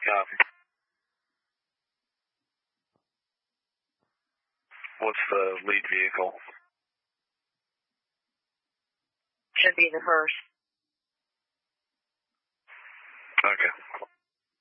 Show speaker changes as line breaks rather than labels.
Copy. What's the lead vehicle?
Should be the hearse.
Okay.